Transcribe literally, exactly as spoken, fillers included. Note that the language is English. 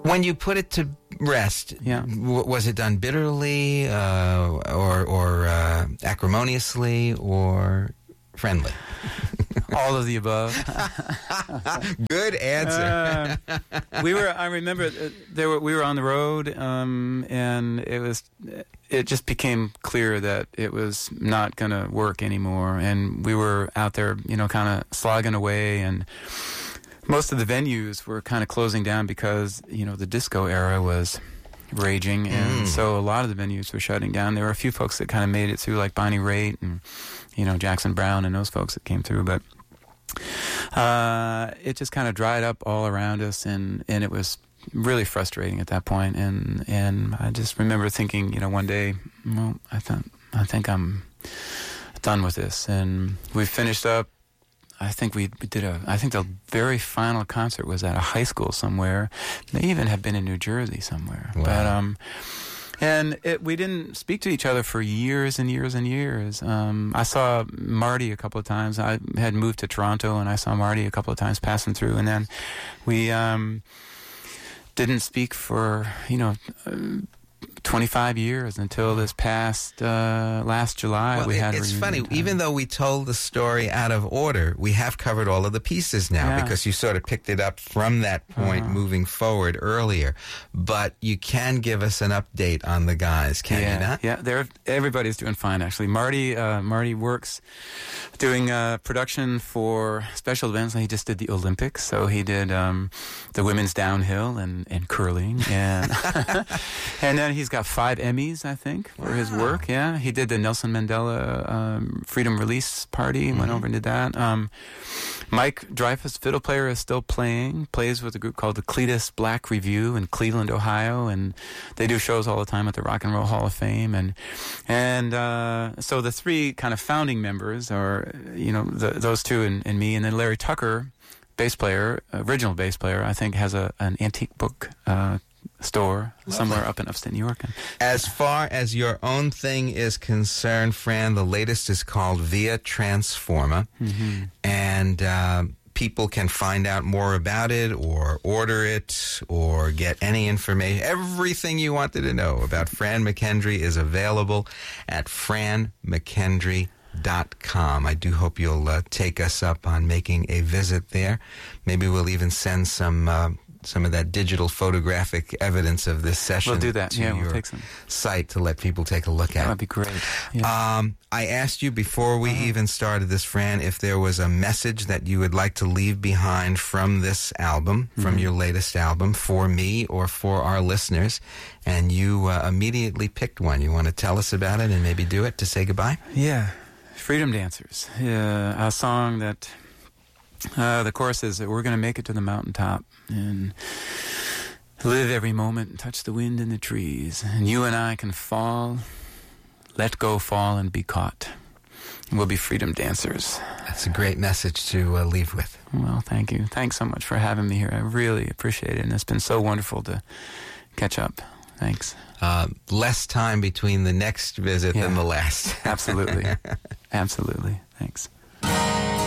When you put it to rest, Yeah. w- was it done bitterly, uh, or or uh, acrimoniously, or friendly? All of the above. Good answer. Uh, we were. I remember uh, there were. We were on the road, um, and it was. It just became clear that it was not going to work anymore, and we were out there, you know, kind of slogging away, and most of the venues were kind of closing down because, you know, the disco era was raging, and Mm. so a lot of the venues were shutting down. There were a few folks that kind of made it through, like Bonnie Raitt and, you know, Jackson Browne and those folks that came through, but uh, it just kind of dried up all around us, and, and it was really frustrating at that point. And and I just remember thinking, you know, one day, well, I thought, I think I'm done with this. And we finished up. I think we, we did a. I think the very final concert was at a high school somewhere. May even have been in New Jersey somewhere. Wow. But um, and it, we didn't speak to each other for years and years and years. Um, I saw Marty a couple of times. I had moved to Toronto, and I saw Marty a couple of times passing through. And then we um, didn't speak for, you know, uh, twenty-five years until this past uh, last July. Well, we it- had a it's reunion funny. time. Even though we told the story out of order, we have covered all of the pieces now Yeah. because you sort of picked it up from that point, Uh-huh. moving forward earlier. But you can give us an update on the guys, can yeah, you not? Yeah, they're, everybody's doing fine, actually. Marty uh, Marty works doing uh, production for special events. He just did the Olympics, so he did um, the women's downhill and, and curling. And and then he's got five Emmys, I think, for his Wow. work. Yeah, he did the Nelson Mandela um, Freedom Release Party, went Mhm. over and did that. Um, Mike Dreyfuss, fiddle player, is still playing, plays with a group called the Cletus Black Review in Cleveland, Ohio, and they do shows all the time at the Rock and Roll Hall of Fame. And and uh, so the three kind of founding members are, you know, the, those two and, and me, and then Larry Tucker, bass player, original bass player, I think has a an antique book uh, store somewhere up in upstate New York. And, As far as your own thing is concerned, Fran, the latest is called Via Transforma, mm-hmm. and uh, people can find out more about it or order it or get any information. Everything you wanted to know about Fran McKendry is available at fran mckendry dot com. I do hope you'll uh, take us up on making a visit there. Maybe we'll even send some uh, some of that digital photographic evidence of this session We'll do that. to Yeah, we'll your take some. site to let people take a look That at. would be great. Yeah. Um, I asked you before we Uh-huh. even started this, Fran, if there was a message that you would like to leave behind from this album, from Mhm. your latest album, for me or for our listeners, and you uh, immediately picked one. You want to tell us about it and maybe do it to say goodbye? Yeah, Freedom Dancers, uh, a song that uh, the chorus is that we're going to make it to the mountaintop and live every moment and touch the wind in the trees. And you and I can fall, let go, fall, and be caught. And we'll be freedom dancers. That's a great message to uh, leave with. Well, thank you. Thanks so much for having me here. I really appreciate it. And it's been so wonderful to catch up. Thanks. Uh, less time between the next visit Yeah. than the last. Absolutely. Absolutely. Thanks.